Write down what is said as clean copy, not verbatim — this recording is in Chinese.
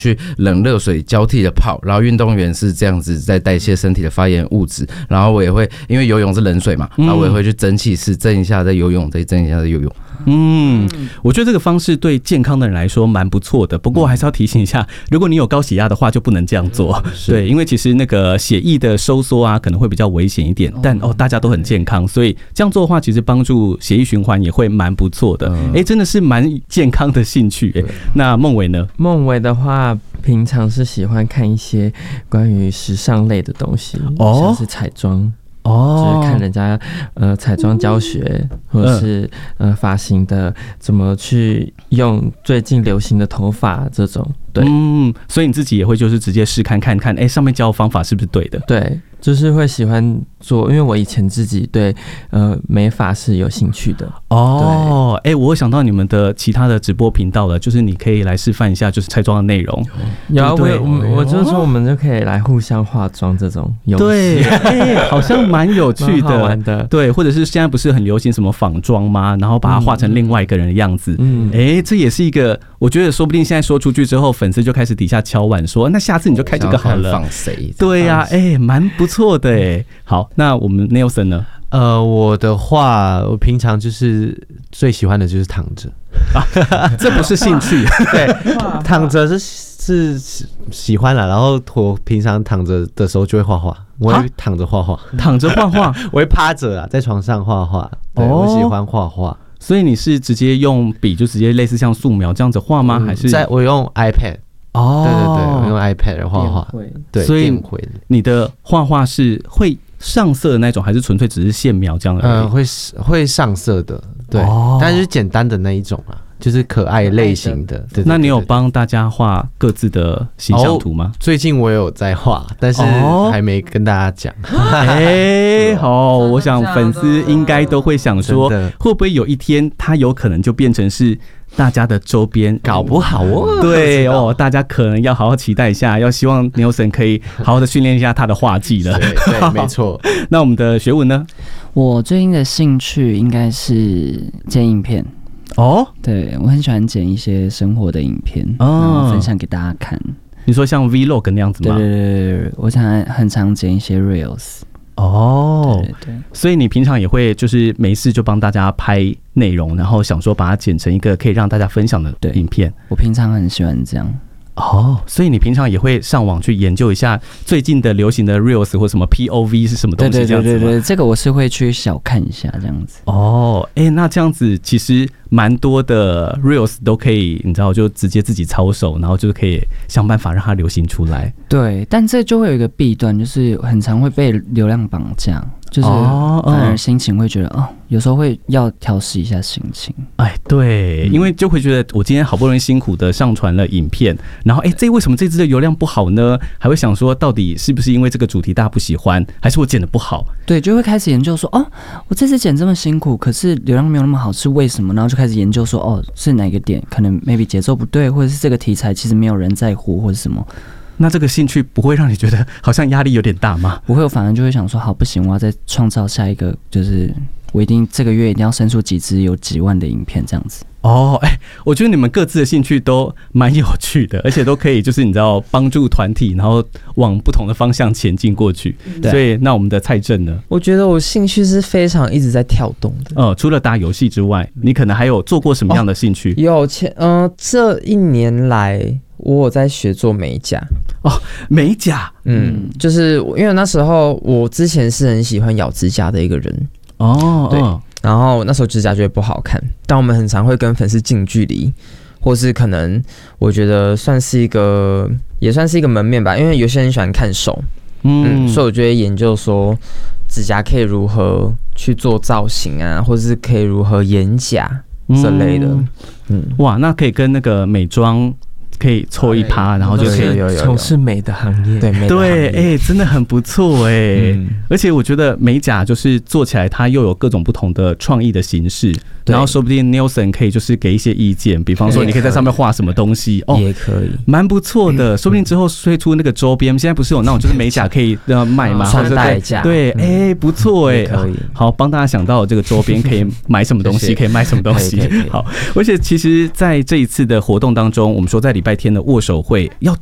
去冷热水交替的泡，然后运动员是这样子在代谢身体的发炎物质，然后我也会因为游泳是冷水嘛，然后我也会去蒸汽式蒸一下再游泳，再蒸一下再游泳。 我觉得这个方式对健康的人来说蛮不错的，不过还是要提醒一下，如果你有高血压的话就不能这样做。对，因为其实那个血液的收缩啊可能会比较危险一点，但大家都很健康，所以这样做的话其实帮助血液循环也会蛮不错的。真的是蛮健康的兴趣。那孟伟呢？ 孟伟的话平常是喜欢看一些关于时尚类的东西，像是彩妆。就是看人家彩妆教学，或者是发型的怎么去用最近流行的头发这种。对， 所以你自己也会就是直接试看上面教的方法是不是对的？ 对，就是会喜欢做，因为我以前自己对美发是有兴趣的。 我想到你们的其他的直播频道了，就是你可以来示范一下就是彩妆的内容。 有啊，我就说我们就可以来互相化妆这种游戏。 对，好像蛮有趣的， 蛮好玩的。 对，或者是现在不是很流行什么仿妆吗？然后把它画成另外一个人的样子。这也是一个，我觉得说不定现在说出去之后，粉丝就开始底下敲碗说，那下次你就开这个好了。 放谁？ 对呀，蛮不错的哎。好，那我们 Nelson 呢？ 我的话，我平常就是最喜欢的就是躺着。 这不是兴趣。 对，躺着是喜欢啦，然后我平常躺着的时候就会画画，我会躺着画画。 躺着画画， 我会趴着啦，在床上画画。对，我喜欢画画。 所以你是直接用笔就直接类似像素描这样子画吗？还是我用 iPad？对，我用 iPad 画画。对， 所以你的画画是会上色的那种，还是纯粹只是线描这样而已？ 会上色的，对，但是简单的那一种啊，就是可爱类型的。对， 那你有帮大家画各自的形象图吗？ 最近我有在画，但是还没跟大家讲。 好，我想粉丝应该都会想说，会不会有一天它有可能就变成是大家的周边， 搞不好对大家可能要好好期待一下，要希望 Nelson 可以好好的训练一下他的画技了。 对，没错。 那我们的学文呢？ 我最近的兴趣应该是剪影片。对，我很喜欢剪一些生活的影片，然后分享给大家看。 你说像 Vlog 那样子吗？ 对，我很常剪一些 Reels。对， 所以你平常也会就是没事就帮大家拍内容，然后想说把它剪成一个可以让大家分享的影片。 我平常很喜欢这样。 所以你平常也会上网去研究一下最近的流行的 Reels 或什么 POV 是什么东西这样子吗？ 对，这个我是会去小看一下这样子。 那这样子其实蛮多的 Reels 都可以，你知道就直接自己操手，然后就可以想办法让它流行出来。 对，但这就会有一个弊端，就是很常会被流量绑架。就是反而心情会觉得有时候会要调试一下心情。 对，因为就会觉得我今天好不容易辛苦的上传了影片，然后为什么这支的流量不好呢？还会想说到底是不是因为这个主题大家不喜欢，还是我剪得不好？ 对，就会开始研究说我这次剪这么辛苦，可是流量没有那么好，是为什么？然后就开始研究说是哪个点可能 maybe 节奏不对，或者是这个题材其实没有人在乎，或者什么。 那这个兴趣不会让你觉得好像压力有点大吗？ 不会，我反而就会想说，好，不行，我要再创造下一个，就是我这个月一定要生出几支有几万的影片这样子。 我觉得你们各自的兴趣都蛮有趣的，而且都可以就是你知道帮助团体，然后往不同的方向前进过去。所以那我们的蔡正呢？ 我觉得我兴趣是非常一直在跳动的。 除了打游戏之外，你可能还有做过什么样的兴趣？ 有这一年来我有在学做美甲。 美甲， 就是因为那时候我之前是很喜欢咬指甲的一个人。对。然后那时候指甲觉得不好看，但我们很常会跟粉丝近距离，或是可能我觉得也算是一个门面吧，因为有些人喜欢看手，所以我就会研究说指甲可以如何去做造型啊，或是可以如何演甲这类的。 哇，那可以跟那个美妆可以凑一趴，然后就可以从事美的行业。 对，真的很不错而且我觉得美甲就是做起来它又有各种不同的创意的形式，然后说不定 Nelson 可以就是给一些意见，比方说你可以在上面画什么东西也可以， 蛮不错的。说不定之后推出那个周边，现在不是有那种就是美甲可以卖吗？ 穿戴甲。 对，不错可以。 好，帮大家想到这个周边可以买什么东西，可以卖什么东西。好，而且其实在这一次的活动当中，我们说在礼拜拜天的握手会要